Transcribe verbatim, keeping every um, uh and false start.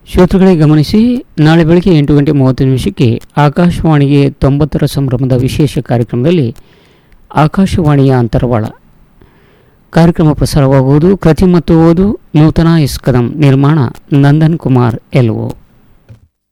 ಶ್ರೋತೃಗಳೇ ಗಮನಿಸಿ, ನಾಳೆ ಬೆಳಗ್ಗೆ ಎಂಟು ಗಂಟೆ ಮೂವತ್ತು ನಿಮಿಷಕ್ಕೆ ಆಕಾಶವಾಣಿಗೆ ತೊಂಬತ್ತರ ಸಂಭ್ರಮದ ವಿಶೇಷ ಕಾರ್ಯಕ್ರಮದಲ್ಲಿ ಆಕಾಶವಾಣಿಯ ಅಂತರವಾಳ ಕಾರ್ಯಕ್ರಮ ಪ್ರಸಾರವಾಗುವುದು. ಕೃತಿ ಮತ್ತು ಓದು ನೂತನ ಎಸ್ ಕದಂ, ನಿರ್ಮಾಣ ನಂದನ್ ಕುಮಾರ್ ಎಲ್ಒ.